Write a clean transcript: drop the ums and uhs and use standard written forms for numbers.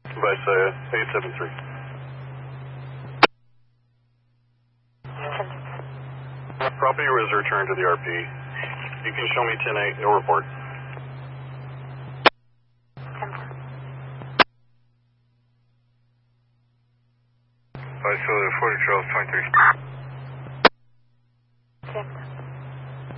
Advice 873. Property was returned to the RP. You can show me 10-8, no report. Advice 40 Charles 23. 10.